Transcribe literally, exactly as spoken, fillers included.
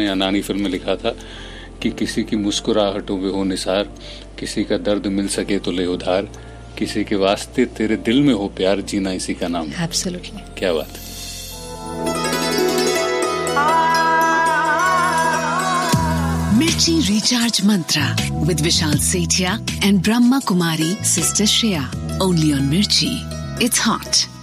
या नानी फिल्म में लिखा था कि किसी की मुस्कुराहटों पे हो निसार, किसी का दर्द मिल सके तो ले उधार, किसी के वास्ते तेरे दिल में हो प्यार, जीना इसी का नाम है। एब्सोल्युटली, क्या बात है। Mirchi Recharge Mantra with Vishal Sethia and Brahma Kumari Sister Shreya. Only on Mirchi. It's hot.